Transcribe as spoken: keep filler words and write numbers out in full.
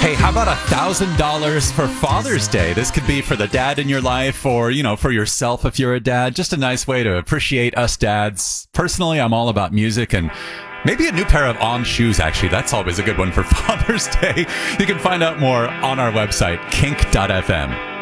Hey, how about a thousand dollars for Father's Day? This could be for the dad in your life, or, you know, for yourself if you're a dad. Just a nice way to appreciate us dads. Personally, I'm all about music, and maybe a new pair of On shoes, actually. That's always a good one for Father's Day. You can find out more on our website, kink dot f m.